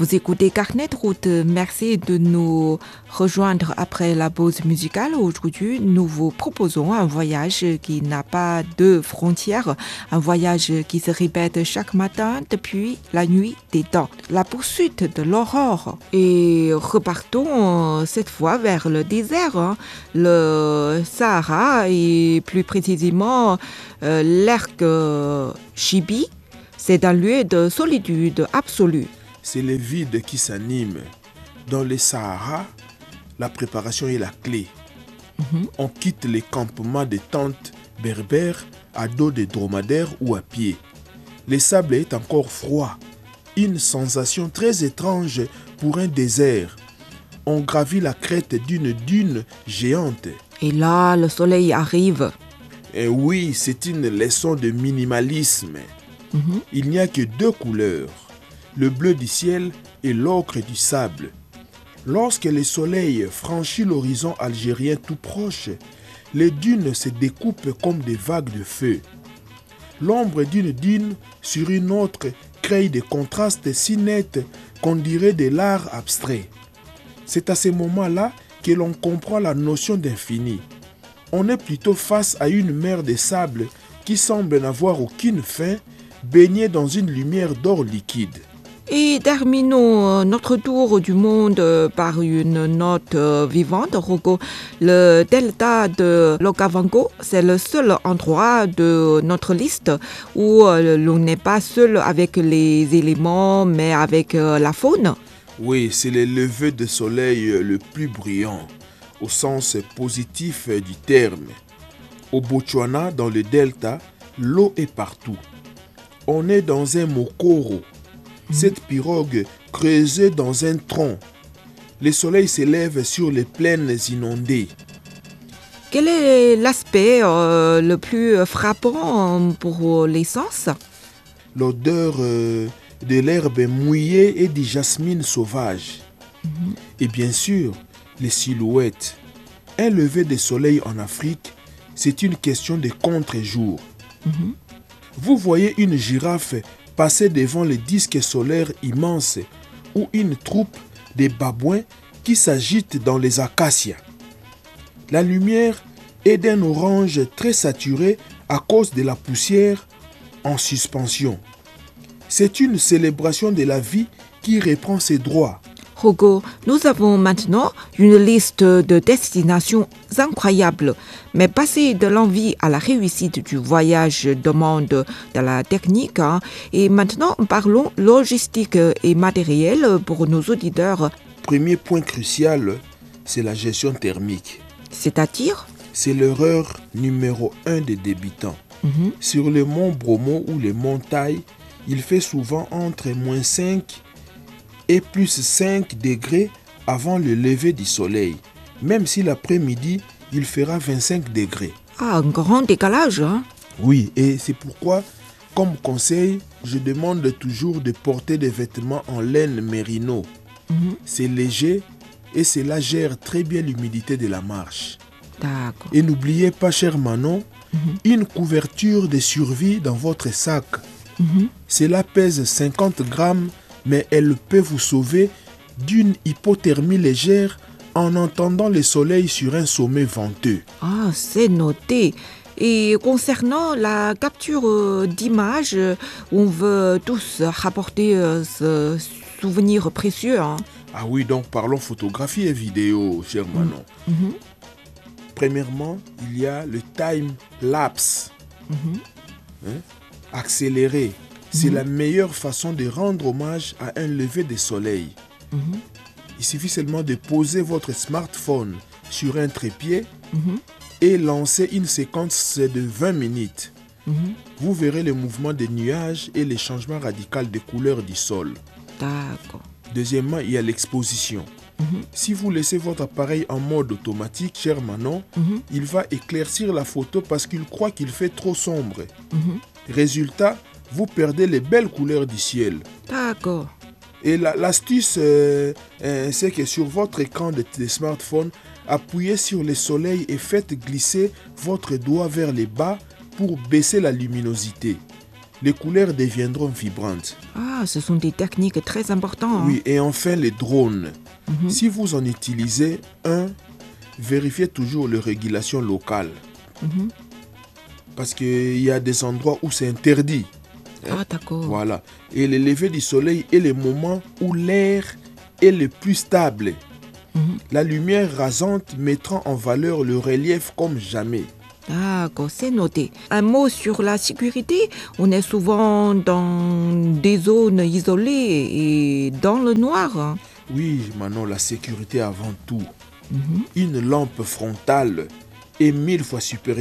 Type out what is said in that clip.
Vous écoutez Carnet de route. Merci de nous rejoindre après la pause musicale. Aujourd'hui, nous vous proposons un voyage qui n'a pas de frontières, un voyage qui se répète chaque matin depuis la nuit des temps. La poursuite de l'aurore. Et repartons cette fois vers le désert, le Sahara et plus précisément l'Erg Chibi. C'est un lieu de solitude absolue. C'est le vide qui s'anime. Dans le Sahara, la préparation est la clé. On quitte les campements de tentes berbères à dos de dromadaires ou à pied. Le sable est encore froid. Une sensation très étrange pour un désert. On gravit la crête d'une dune géante. Et là, le soleil arrive. Et oui, c'est une leçon de minimalisme. Il n'y a que deux couleurs, le bleu du ciel et l'ocre du sable. Lorsque le soleil franchit l'horizon algérien tout proche, les dunes se découpent comme des vagues de feu. L'ombre d'une dune sur une autre crée des contrastes si nets qu'on dirait de l'art abstrait. C'est à ces moments-là que l'on comprend la notion d'infini. On est plutôt face à une mer de sable qui semble n'avoir aucune fin, baignée dans une lumière d'or liquide. Et terminons notre tour du monde par une note vivante, Rocco. Le delta de l'Okavango, c'est le seul endroit de notre liste où l'on n'est pas seul avec les éléments, mais avec la faune. Oui, c'est le lever de soleil le plus brillant, au sens positif du terme. Au Botswana, dans le delta, l'eau est partout. On est dans un mokoro, cette pirogue creusée dans un tronc. Le soleil s'élève sur les plaines inondées. Quel est l'aspect le plus frappant pour les sens? L'odeur de l'herbe mouillée et du jasmine sauvage. Et bien sûr, les silhouettes. Un lever de soleil en Afrique, c'est une question de contre-jour. Vous voyez une girafe passer devant le disque solaire immense ou une troupe de babouins qui s'agitent dans les acacias. La lumière est d'un orange très saturé à cause de la poussière en suspension. C'est une célébration de la vie qui reprend ses droits. Rocco, nous avons maintenant une liste de destinations incroyables, mais passer de l'envie à la réussite du voyage demande de la technique. Et maintenant, parlons logistique et matériel pour nos auditeurs. Premier point crucial, c'est la gestion thermique. C'est-à-dire? C'est l'erreur numéro 1 des débutants. Sur le mont Bromo ou les montagnes, il fait souvent entre -5 et +5 degrés avant le lever du soleil, même si l'après-midi, il fera 25 degrés. Ah, un grand décalage, Oui, et c'est pourquoi, comme conseil, je demande toujours de porter des vêtements en laine mérino. C'est léger et cela gère très bien l'humidité de la marche. D'accord. Et n'oubliez pas, cher Manon, une couverture de survie dans votre sac. Cela pèse 50 grammes, mais elle peut vous sauver d'une hypothermie légère en entendant le soleil sur un sommet venteux. Ah, c'est noté. Et concernant la capture d'images, on veut tous rapporter ce souvenir précieux. Ah oui, donc parlons photographie et vidéo, cher Manon. Premièrement, il y a le time-lapse. Accéléré. C'est la meilleure façon de rendre hommage à un lever de soleil. Il suffit seulement de poser votre smartphone sur un trépied et lancer une séquence de 20 minutes. Vous verrez le mouvement des nuages et les changements radicaux de couleur du sol. D'accord. Deuxièmement, il y a l'exposition. Si vous laissez votre appareil en mode automatique, cher Manon, il va éclaircir la photo parce qu'il croit qu'il fait trop sombre. Résultat, vous perdez les belles couleurs du ciel. D'accord. Et l'astuce, c'est que sur votre écran de smartphone, appuyez sur le soleil et faites glisser votre doigt vers le bas pour baisser la luminosité. les couleurs deviendront vibrantes. Ah, ce sont des techniques très importantes. Oui, et enfin les drones. Si vous en utilisez un, vérifiez toujours les régulations locales. Parce qu'il y a des endroits où c'est interdit. Ah, d'accord. Voilà. Et le lever du soleil est le moment où l'air est le plus stable. La lumière rasante mettra en valeur le relief comme jamais. D'accord, c'est noté. Un mot sur la sécurité. On est souvent dans des zones isolées et dans le noir. Oui, Manon, la sécurité avant tout. Une lampe frontale est 1000 fois supérieure